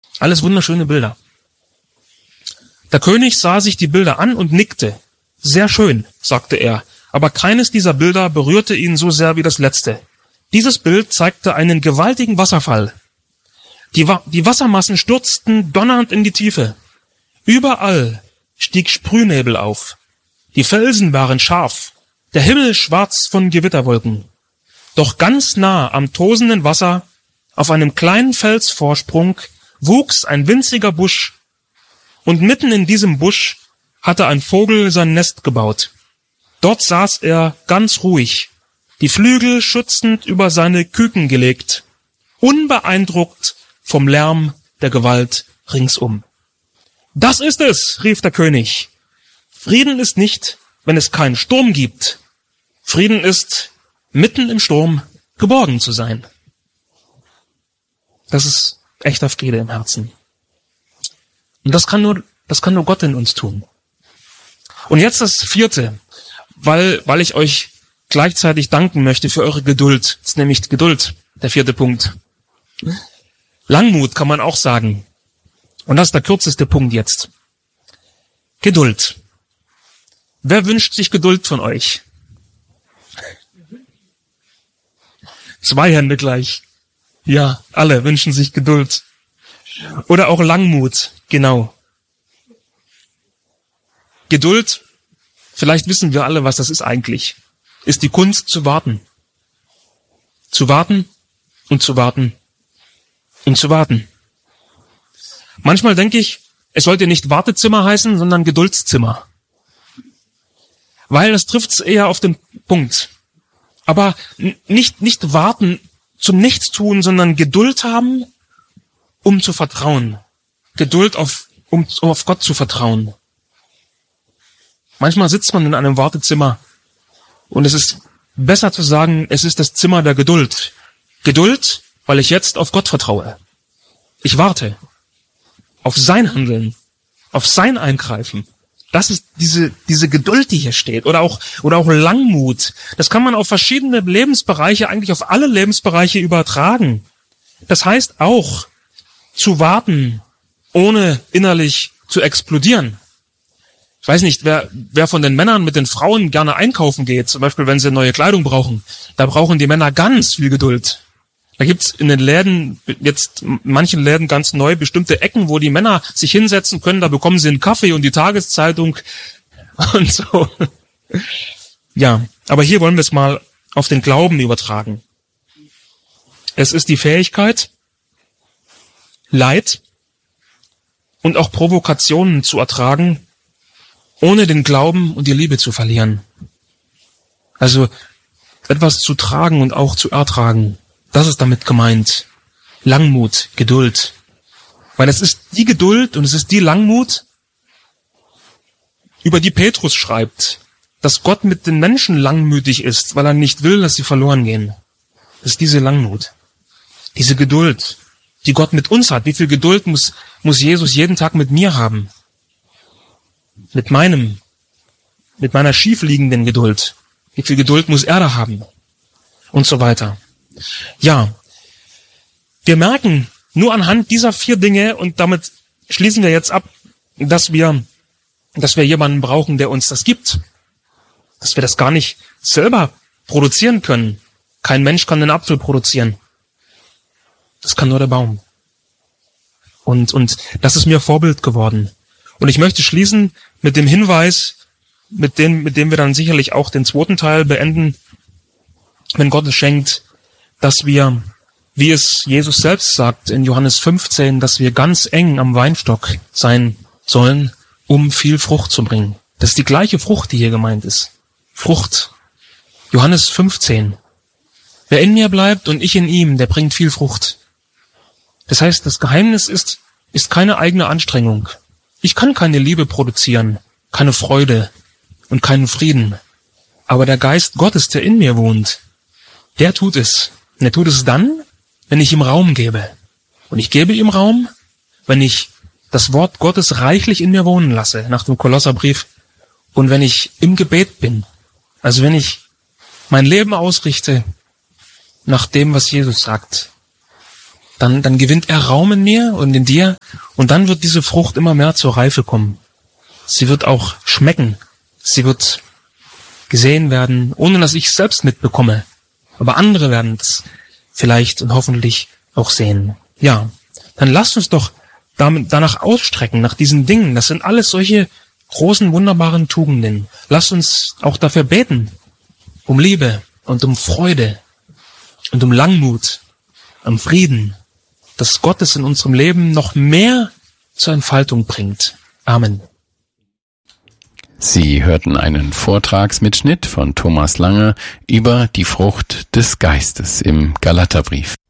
Alles wunderschöne Bilder. Der König sah sich die Bilder an und nickte. Sehr schön, sagte er, aber keines dieser Bilder berührte ihn so sehr wie das letzte. Dieses Bild zeigte einen gewaltigen Wasserfall. Die Wassermassen stürzten donnernd in die Tiefe. Überall stieg Sprühnebel auf. Die Felsen waren scharf, der Himmel schwarz von Gewitterwolken. Doch ganz nah am tosenden Wasser, auf einem kleinen Felsvorsprung, wuchs ein winziger Busch, und mitten in diesem Busch hatte ein Vogel sein Nest gebaut. Dort saß er ganz ruhig, die Flügel schützend über seine Küken gelegt, unbeeindruckt vom Lärm der Gewalt ringsum. »Das ist es«, rief der König. »Frieden ist nicht, wenn es keinen Sturm gibt. Frieden ist, mitten im Sturm geborgen zu sein.« Das ist echter Friede im Herzen. Und das kann nur Gott in uns tun. Und jetzt das vierte, weil ich euch gleichzeitig danken möchte für eure Geduld. Das ist nämlich Geduld, der vierte Punkt. Langmut kann man auch sagen. Und das ist der kürzeste Punkt jetzt. Geduld. Wer wünscht sich Geduld von euch? 2 Hände gleich. Ja, alle wünschen sich Geduld. Oder auch Langmut, genau. Geduld, vielleicht wissen wir alle, was das ist eigentlich, ist die Kunst zu warten. Zu warten und zu warten und zu warten. Manchmal denke ich, es sollte nicht Wartezimmer heißen, sondern Geduldszimmer. Weil das trifft es eher auf den Punkt. Aber nicht warten zum Nichtstun, sondern Geduld haben, um zu vertrauen. Geduld, um auf Gott zu vertrauen. Manchmal sitzt man in einem Wartezimmer und es ist besser zu sagen, es ist das Zimmer der Geduld. Geduld, weil ich jetzt auf Gott vertraue. Ich warte auf sein Handeln, auf sein Eingreifen. Das ist diese Geduld, die hier steht. Oder auch Langmut. Das kann man auf verschiedene Lebensbereiche, eigentlich auf alle Lebensbereiche übertragen. Das heißt auch, zu warten, ohne innerlich zu explodieren. Ich weiß nicht, wer von den Männern mit den Frauen gerne einkaufen geht, zum Beispiel, wenn sie neue Kleidung brauchen. Da brauchen die Männer ganz viel Geduld. Da gibt's in den Läden, jetzt in manchen Läden ganz neu, bestimmte Ecken, wo die Männer sich hinsetzen können. Da bekommen sie einen Kaffee und die Tageszeitung und so. Ja, aber hier wollen wir es mal auf den Glauben übertragen. Es ist die Fähigkeit, Leid und auch Provokationen zu ertragen, ohne den Glauben und die Liebe zu verlieren. Also etwas zu tragen und auch zu ertragen. Das ist damit gemeint. Langmut, Geduld. Weil es ist die Geduld und es ist die Langmut, über die Petrus schreibt, dass Gott mit den Menschen langmütig ist, weil er nicht will, dass sie verloren gehen. Das ist diese Langmut. Diese Geduld, die Gott mit uns hat. Wie viel Geduld muss Jesus jeden Tag mit mir haben? Mit meiner schiefliegenden Geduld. Wie viel Geduld muss er da haben? Und so weiter. Ja, wir merken nur anhand dieser 4 Dinge, und damit schließen wir jetzt ab, dass wir jemanden brauchen, der uns das gibt. Dass wir das gar nicht selber produzieren können. Kein Mensch kann den Apfel produzieren. Das kann nur der Baum. Und das ist mir Vorbild geworden. Und ich möchte schließen mit dem Hinweis, mit dem wir dann sicherlich auch den 2. Teil beenden, wenn Gott es schenkt, dass wir, wie es Jesus selbst sagt in Johannes 15, dass wir ganz eng am Weinstock sein sollen, um viel Frucht zu bringen. Das ist die gleiche Frucht, die hier gemeint ist. Frucht. Johannes 15. Wer in mir bleibt und ich in ihm, der bringt viel Frucht. Das heißt, das Geheimnis ist keine eigene Anstrengung. Ich kann keine Liebe produzieren, keine Freude und keinen Frieden. Aber der Geist Gottes, der in mir wohnt, der tut es. Und er tut es dann, wenn ich ihm Raum gebe. Und ich gebe ihm Raum, wenn ich das Wort Gottes reichlich in mir wohnen lasse, nach dem Kolosserbrief, und wenn ich im Gebet bin. Also wenn ich mein Leben ausrichte nach dem, was Jesus sagt. dann gewinnt er Raum in mir und in dir und dann wird diese Frucht immer mehr zur Reife kommen. Sie wird auch schmecken. Sie wird gesehen werden, ohne dass ich es selbst mitbekomme. Aber andere werden es vielleicht und hoffentlich auch sehen. Ja, dann lasst uns doch danach ausstrecken, nach diesen Dingen. Das sind alles solche großen, wunderbaren Tugenden. Lasst uns auch dafür beten, um Liebe und um Freude und um Langmut, um Frieden, dass Gott es in unserem Leben noch mehr zur Entfaltung bringt. Amen. Sie hörten einen Vortragsmitschnitt von Thomas Lange über die Frucht des Geistes im Galaterbrief.